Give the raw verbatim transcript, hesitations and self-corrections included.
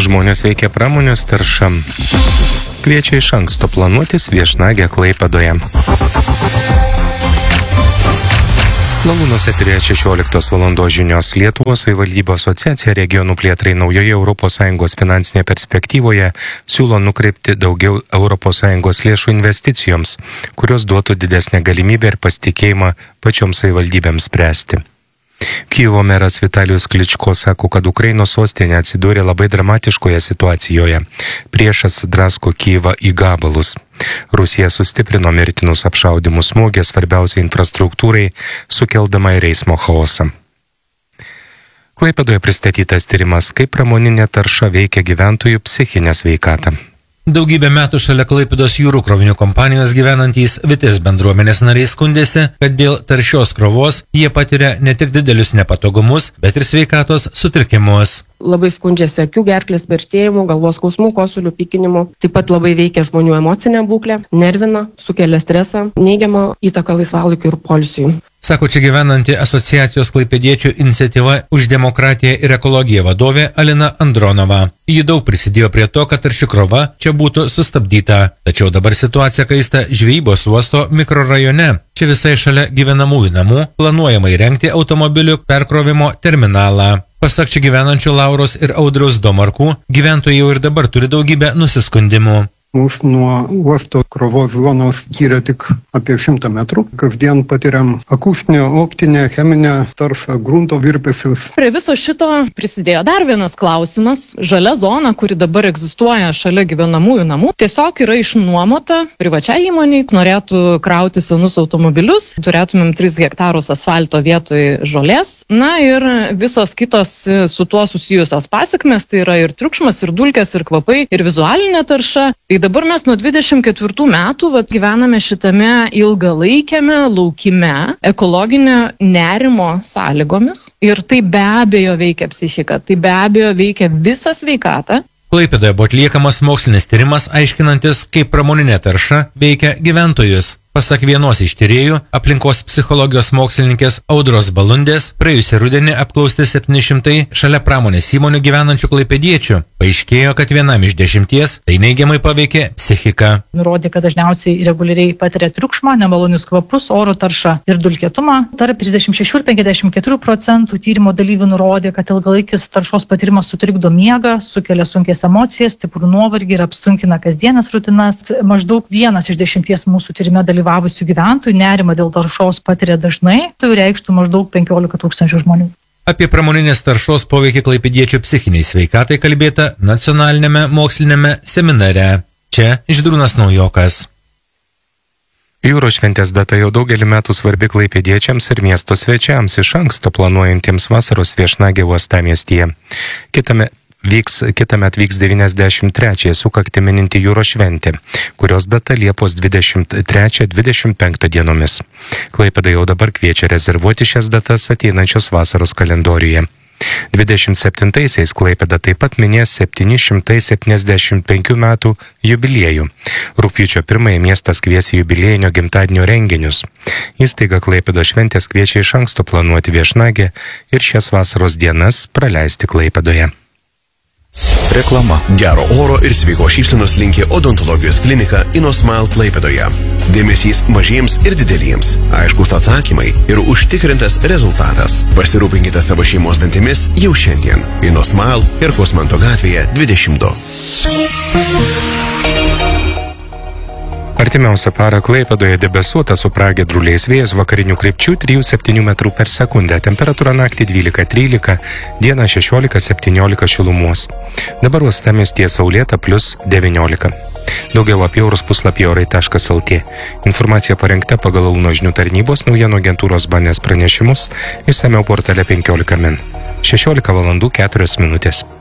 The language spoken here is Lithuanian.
Žmonės veikia pramonės tarša. Kviečia iš anksto planuotis viešnagę Klaipėdoje. Malūnas eterėje šešioliktos valandos žinios. Lietuvos savivaldybių asociacija regionų plėtrai naujoje Europos Sąjungos finansinėje perspektyvoje siūlo nukreipti daugiau Europos Sąjungos lėšų investicijoms, kurios duotų didesnę galimybę ir pasitikėjimą pačioms savivaldybėms spręsti. Kijevo meras Vitalijus Kličko sako, kad Ukrainos sostinė atsidūrė labai dramatiškoje situacijoje. Priešas drasko Kijevą į gabalus. Rusija sustiprino mirtinus apšaudimus smūgį svarbiausiai infrastruktūrai, sukeldama ir eismo chaosą. Klaipėdoje pristatytas tyrimas, kaip pramoninė tarša veikia gyventojų psichinę sveikatą. Daugybę metų šalia Klaipėdos jūrų krovinių kompanijos gyvenantys Vitės bendruomenės nariai skundėsi, kad dėl taršios krovos jie patiria ne tik didelius nepatogumus, bet ir sveikatos sutrikimus. Labai skundžiasi akių, gerklės perštėjimų, galvos skausmų, kosulių, pykinimų. Taip pat labai veikia žmonių emocinę būklę, nervina, sukelia stresą, neigiamą įtaką laisvalaikiui ir poilsiui. Sako čia gyvenanti asociacijos klaipėdiečių iniciatyva už demokratiją ir ekologiją vadovė Alina Andronova. Ji daug prisidėjo prie to, kad tarši krova čia būtų sustabdyta. Tačiau dabar situacija kaista žvejybos uosto mikrorajone. Čia visai šalia gyvenamųjų namų planuojama įrengti automobilių perkrovimo terminalą. Pasak čia gyvenančių Lauros ir Audriaus Domarkų, gyventojai jau ir dabar turi daugybę nusiskundimų. Mūsų nuo uosto krovos zonos skiria tik apie šimtą metrų. Kasdien patiriam akustinę, optinę, cheminę taršą, grunto virpesius. Prie viso šito prisidėjo dar vienas klausimas. Žalia zona, kuri dabar egzistuoja šalia gyvenamųjų namų, tiesiog yra išnuomota privačiai įmoniai, norėtų krauti senus automobilius, turėtumėm tris hektarus asfalto vietoj žolės. Na ir visos kitos su tuo susijusios pasekmės, tai yra ir triukšmas, ir dulkės, ir kvapai, ir vizualinė tarša. Tai dabar mes nuo dvidešimt ketvirtų metų vat, gyvename šitame ilgalaikiame laukime ekologinio nerimo sąlygomis ir tai be abejo veikia psichiką, tai be abejo veikia visą sveikatą. Klaipėdoje buvo atliekamas mokslinis tyrimas aiškinantis, kaip pramoninė tarša veikia gyventojus. Pasak vienos iš tyrėjų, aplinkos psichologijos mokslininkės Audros Balundės, praėjusį rudenį apklausti septyni šimtai šalia pramonės įmonių gyvenančių klaipėdiečių. Paaiškėjo, kad vienam iš dešimties tai neigiamai paveikė psichiką. Nurodė, kad dažniausiai reguliariai patiria triukšmą, nemalonius kvapus, oro taršą ir dulkėtumą. Tarp trisdešimt šešių ir penkiasdešimt keturių procentų tyrimo dalyvių nurodė, kad ilgalaikis taršos patyrimas sutrikdo miegą, sukelia sunkės emocijas, stiprų nuovargį ir apsunkina kasdienes rutinas. Maždaug vienas iš dešimties mūsų tyrime dalyvavusių gyventojų nerimą dėl taršos patiria dažnai, tai reikštų maždaug penkiolika tūkstančių žmonių. Apie pramoninės taršos poveikį klaipėdiečių psichiniai sveikatai kalbėta nacionalinėme mokslinėme seminare. Čia Žydrūnas Naujokas. Jūros šventės data jau daugelį metų svarbi klaipėdiečiams ir miesto svečiams iš anksto planuojantiems vasaros viešnagę uostamiestyje. Kitame Vyks, kitąmet vyks devyniasdešimt trečiąją sukaktį mininti jūros šventė, kurios data Liepos dvidešimt trečią dvidešimt penktą dienomis. Klaipėda jau dabar kviečia rezervuoti šias datas ateinančios vasaros kalendoriuje. dvidešimt septintaisiais Klaipėda taip pat minės septyni šimtai septyniasdešimt penkių metų jubiliejų. Rugpjūčio pirmąjį miestas kvies į jubiliejinio gimtadienio renginius. Įstaiga Klaipėdo šventės kviečia iš anksto planuoti viešnagę ir šias vasaros dienas praleisti Klaipėdoje. Reklama. Gero oro ir sveikos šypsenos linki odontologijos klinika InnoSmile Klaipėdoje. Dėmesys mažiems ir dideliems, aiškus atsakymai ir užtikrintas rezultatas. Pasirūpinkite savo šeimos dantimis jau šiandien. InnoSmile ir Kosmanto gatvėje dvidešimt du. Artimiausią parą Klaipėdoje debesuota su pragiedruliais, vėjas vakarinių krypčių trijų septynių metrų per sekundę, temperatūra naktį dvylika trylika, dieną šešiolika septyniolika šilumos. Dabar uostamiestyje saulėta plius devyniolika. Daugiau apie orus puslapyje orai taškas lt. Informacija parengta pagal Launo žinių tarnybos naujienų agentūros B N S pranešimus, išsamiau portale penkiolika min. šešiolika valandų keturios minutės.